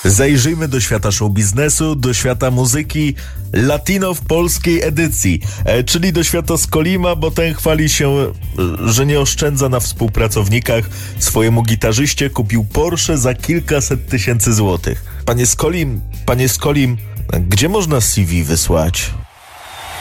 Zajrzyjmy do świata show biznesu, do świata muzyki latino w polskiej edycji, czyli do świata Skolima, bo ten chwali się, że nie oszczędza na współpracownikach. Swojemu gitarzyście kupił Porsche za kilkaset tysięcy złotych. Panie Skolim, gdzie można CV wysłać?